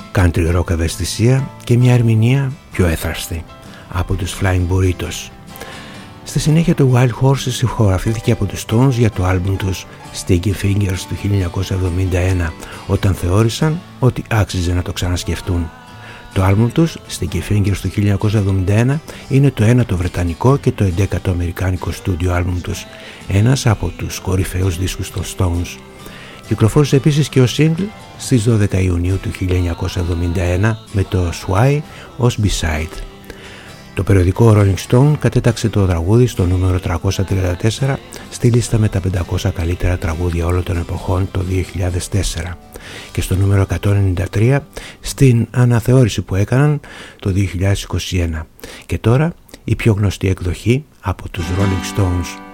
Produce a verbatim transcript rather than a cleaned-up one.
country rock ευαισθησία και μια ερμηνεία πιο έθραστη από τους Flying Burritos. Στη συνέχεια το Wild Horses ηχογραφήθηκε από τους Stones για το άλμπουμ τους Sticky Fingers του χίλια εννιακόσια εβδομήντα ένα, όταν θεώρησαν ότι άξιζε να το ξανασκεφτούν. Το άλμπουμ τους Sticky Fingers του χίλια εννιακόσια εβδομήντα ένα είναι το ένατο βρετανικό και το έντεκατο αμερικάνικο στούντιο άλμπουμ τους, ένας από τους κορυφαίους δίσκους των Stones. Κυκλοφόρησε επίσης και ο single στις δώδεκα Ιουνίου του χίλια εννιακόσια εβδομήντα ένα με το Sway ως B-side. Το περιοδικό Rolling Stone κατέταξε το τραγούδι στο νούμερο τριακόσια τριάντα τέσσερα στη λίστα με τα πεντακόσια καλύτερα τραγούδια όλων των εποχών το δύο χιλιάδες τέσσερα και στο νούμερο εκατόν ενενήντα τρία στην αναθεώρηση που έκαναν το δύο χιλιάδες είκοσι ένα. Και τώρα η πιο γνωστή εκδοχή από τους Rolling Stones.